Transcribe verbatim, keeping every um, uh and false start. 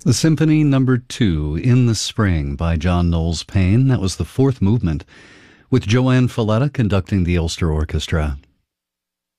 The Symphony Number Two, In the Spring, by John Knowles Paine. That was the fourth movement, with Joanne Falletta conducting the Ulster Orchestra.